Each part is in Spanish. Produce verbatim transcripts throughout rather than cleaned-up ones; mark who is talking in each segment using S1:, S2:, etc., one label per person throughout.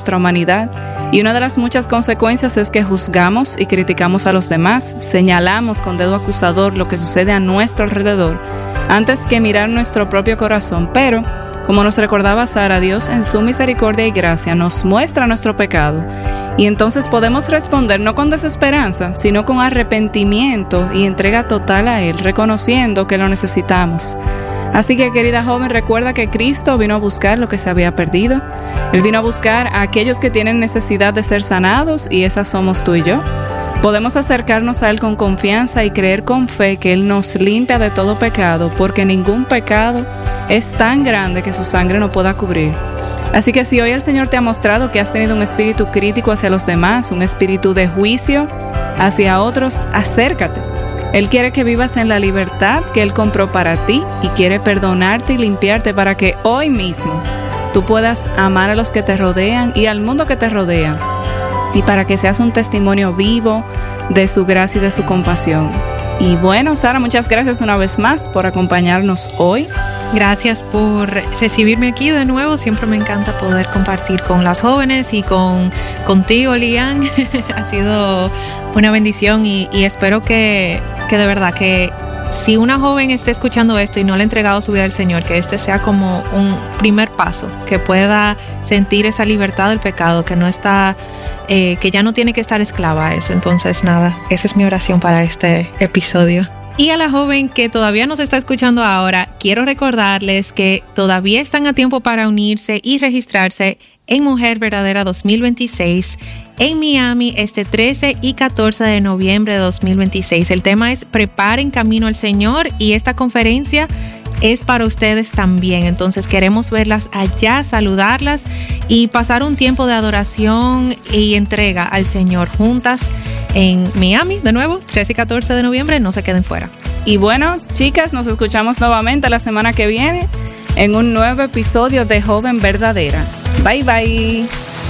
S1: nuestra humanidad, y una de las muchas consecuencias es que juzgamos y criticamos a los demás, señalamos con dedo acusador lo que sucede a nuestro alrededor, antes que mirar nuestro propio corazón. Pero, como nos recordaba Sara, Dios en su misericordia y gracia nos muestra nuestro pecado, y entonces podemos responder no con desesperanza, sino con arrepentimiento y entrega total a Él, reconociendo que lo necesitamos. Así que, querida joven, recuerda que Cristo vino a buscar lo que se había perdido. Él vino a buscar a aquellos que tienen necesidad de ser sanados, y esas somos tú y yo. Podemos acercarnos a Él con confianza y creer con fe que Él nos limpia de todo pecado, porque ningún pecado es tan grande que su sangre no pueda cubrir. Así que si hoy el Señor te ha mostrado que has tenido un espíritu crítico hacia los demás, un espíritu de juicio hacia otros, acércate. Él quiere que vivas en la libertad que Él compró para ti, y quiere perdonarte y limpiarte para que hoy mismo tú puedas amar a los que te rodean y al mundo que te rodea, y para que seas un testimonio vivo de su gracia y de su compasión. Y bueno, Sara, muchas gracias una vez más por acompañarnos hoy.
S2: Gracias por recibirme aquí de nuevo. Siempre me encanta poder compartir con las jóvenes y con contigo, Lian. Ha sido una bendición, y, y espero que, que de verdad que si una joven está escuchando esto y no le ha entregado su vida al Señor, que este sea como un primer paso, que pueda sentir esa libertad del pecado, que no está, eh, que ya no tiene que estar esclava a eso. Entonces, nada, esa es mi oración para este episodio. Y a la joven que todavía nos está escuchando ahora, quiero recordarles que todavía están a tiempo para unirse y registrarse en Mujer Verdadera dos mil veintiséis en Miami este trece y catorce de noviembre de dos mil veintiséis. El tema es Preparen Camino al Señor, y esta conferencia es para ustedes también. Entonces queremos verlas allá, saludarlas y pasar un tiempo de adoración y entrega al Señor juntas en Miami, de nuevo, trece y catorce de noviembre. No se queden fuera.
S1: Y bueno, chicas, nos escuchamos nuevamente la semana que viene en un nuevo episodio de Joven Verdadera. Bye, bye.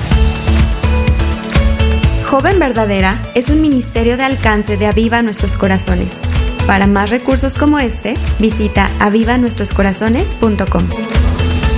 S3: Joven Verdadera es un ministerio de alcance de Aviva Nuestros Corazones. Para más recursos como este, visita aviva nuestros corazones punto com.